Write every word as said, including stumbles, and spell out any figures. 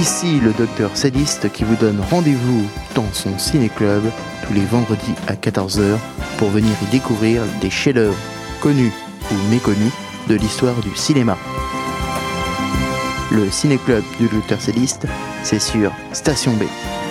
Ici le docteur Céliste qui vous donne rendez-vous dans son ciné-club tous les vendredis à quatorze heures pour venir y découvrir des chefs-d'œuvre connus ou méconnus de l'histoire du cinéma. Le ciné-club du docteur Céliste, c'est sur Station B.